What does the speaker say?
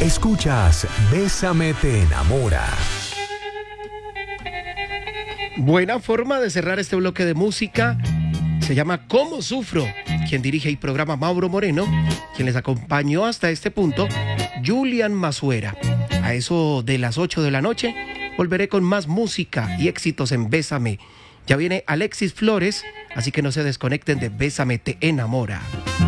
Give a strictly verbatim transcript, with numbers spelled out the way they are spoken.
Escuchas Bésame te enamora. Buena forma de cerrar este bloque de música. Se llama ¿Cómo sufro? Quien dirige y programa Mauro Moreno. Quien les acompañó hasta este punto, Julian Mazuera. A eso de las ocho de la noche, volveré con más música y éxitos en Bésame. Ya viene Alexis Flores, así que no se desconecten de Bésame te enamora.